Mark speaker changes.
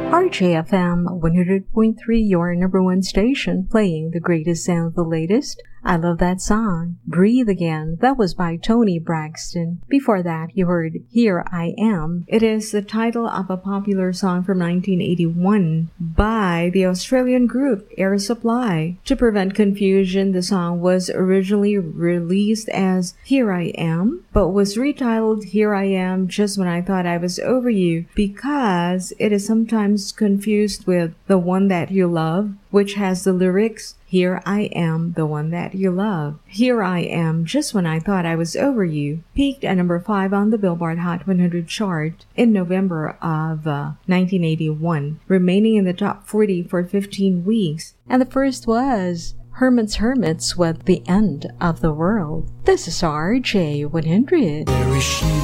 Speaker 1: RJFM 100.3, your number one station, playing the greatest and the latest. I love that song. Breathe Again. That was by Tony Braxton. Before that, you heard Here I Am. It is the title of a popular song from 1981 by the Australian group Air Supply. To prevent confusion, the song was originally released as Here I Am, but was retitled Here I Am Just When I Thought I Was Over You because it is sometimes confused with The One That You Love, which has the lyrics, Here I Am, the one that you love. Here I Am, Just When I Thought I Was Over You, peaked at number 5 on the Billboard Hot 100 chart in November of 1981, remaining in the top 40 for 15 weeks. And the first was Herman's Hermits with The End of the World. This is RJ100.